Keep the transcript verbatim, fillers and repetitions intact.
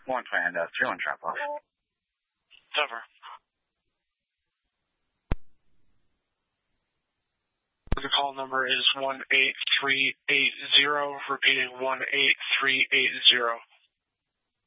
One plan, uh, three one drop off. Over. The call number is one eight three eight zero, repeating one eight three eight zero.